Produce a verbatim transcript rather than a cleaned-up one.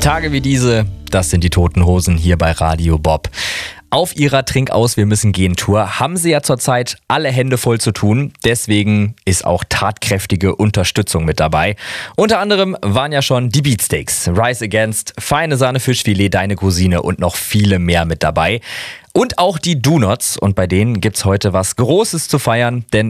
Tage wie diese, das sind die Toten Hosen hier bei Radio Bob. Auf ihrer Trinkaus, wir müssen gehen Tour haben sie ja zurzeit alle Hände voll zu tun. Deswegen ist auch tatkräftige Unterstützung mit dabei. Unter anderem waren ja schon die Beatsteaks, Rise Against, Feine Sahne Fischfilet, Deine Cousine und noch viele mehr mit dabei. Und auch die Do Nots. Und bei denen gibt's heute was Großes zu feiern, denn